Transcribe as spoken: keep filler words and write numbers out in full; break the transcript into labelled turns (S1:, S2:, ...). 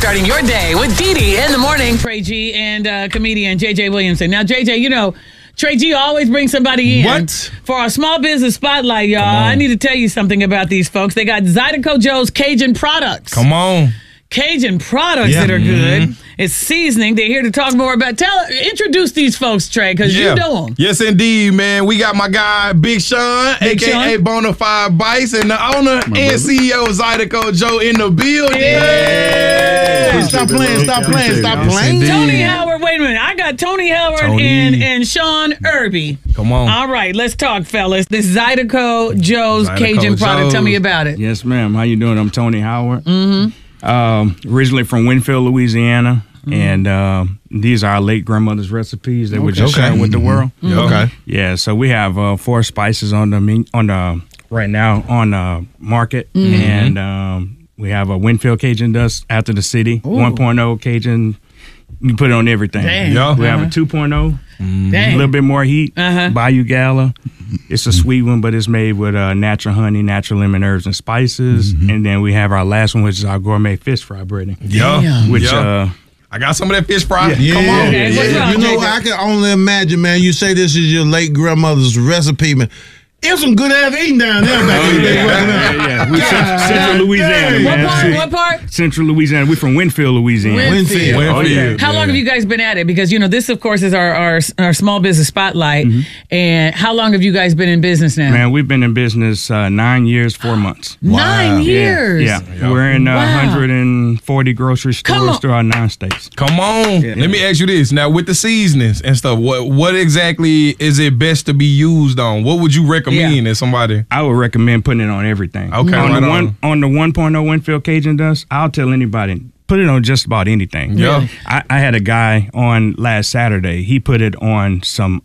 S1: starting your day with Dee Dee in the morning.
S2: Trey G and uh, comedian J J Williamson. Now, J J, you know, Trey G always brings somebody in.
S3: What?
S2: For our small business spotlight, y'all. I need to tell you something about these folks. They got Zydeco Joe's Cajun products.
S3: Come on.
S2: Cajun products
S3: Yeah.
S2: that are good.
S3: Mm-hmm.
S2: It's seasoning. They're here to talk more about. Tell, introduce these folks, Trey, because
S3: Yeah.
S2: you know them.
S3: Yes, indeed, man. We got my guy, Big Sean,
S2: Big
S3: a k a.
S2: Sean.
S3: Bonafide Bice, and the owner and C E O of Zydeco Joe in the building.
S2: Yeah.
S4: Stop playing, stop playing, stop
S3: Yes,
S4: playing.
S3: indeed.
S2: Tony Howard, wait a minute. I got Tony Howard
S3: Tony.
S2: and, and Sean Irby.
S3: Come on.
S2: All right, let's talk, fellas. This Zydeco Joe's
S3: Zydeco
S2: Cajun product. Tell me
S3: Joe's.
S2: about it.
S5: Yes, ma'am. How you doing? I'm Tony Howard. Mm-hmm. Um, originally from Winfield, Louisiana,
S2: Mm-hmm.
S5: and uh, these are our late grandmother's recipes that we're just
S3: Okay.
S5: sharing with the world.
S3: Yeah, okay.
S5: Yeah, so we have uh, four spices on the men- on the right now on the market,
S2: Mm-hmm.
S5: and um, we have a Winfield Cajun dust after the city, one point oh Cajun. You put it on everything.
S2: Dang.
S3: Yeah.
S5: We have a two point oh. A
S2: Dang.
S5: little bit more heat.
S2: Uh-huh.
S5: Bayou Gala. It's a sweet one, but it's made with uh, natural honey, natural lemon herbs and spices. And then we have our last one, which is our gourmet fish fry breading.
S3: Yeah.
S2: Damn.
S5: Which
S3: Yeah.
S5: uh,
S3: I got some of that fish fry.
S4: Yeah,
S3: Come on.
S2: Okay, what's wrong,
S4: you know,
S2: J J?
S4: I can only imagine, man. You say this is your late grandmother's recipe, man. It was some good ass eating down there back in the day. wasn't it?
S5: yeah, yeah. We central, central Louisiana,
S4: dang.
S2: What
S5: man.
S2: part? What part?
S5: Central Louisiana. We're from Winfield, Louisiana.
S2: Winfield.
S4: Winfield.
S5: Oh, yeah.
S2: How long have you guys been at it? Because, you know, this, of course, is our, our, our small business spotlight. And how long have you guys been in business now?
S5: Man, we've been in business uh, nine years, four months.
S2: Nine
S3: Wow.
S2: years.
S5: Yeah, yeah. We're in uh,
S2: Wow.
S5: one hundred forty grocery
S2: Come
S5: stores
S2: on.
S5: throughout nine states.
S3: Come on. Let me ask you this. Now, with the seasonings and stuff, what what exactly is it best to be used on? What would you recommend
S2: Yeah.
S3: as somebody?
S5: I would recommend putting it on everything.
S3: Okay,
S5: on
S3: right
S5: the
S3: on.
S5: one on the one point oh Winfield Cajun dust, I'll tell anybody put it on just about anything.
S3: Yeah.
S5: I, I had a guy on last Saturday. He put it on some